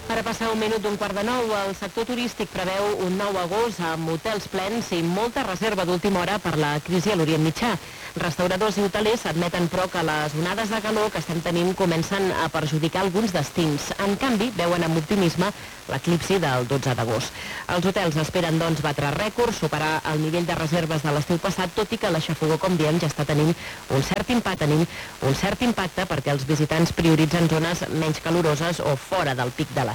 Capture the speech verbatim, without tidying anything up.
Ara passa un minut d'un quart de nou. El sector turístic preveu un nou agost amb hotels plens i molta reserva d'última hora per la crisi a l'Orient Mitjà. Restauradors i hotelers admeten, però, que les onades de calor que estem tenint comencen a perjudicar alguns destins. En canvi, veuen amb optimisme l'eclipsi del dotze d'agost. Els hotels esperen, doncs, batre rècords, superar el nivell de reserves de l'estiu passat, tot i que l'aixafogó, com diem, ja està tenint un cert impacte, tenim un cert impacte perquè els visitants prioritzen zones menys caloroses o fora del pic de l'estiu.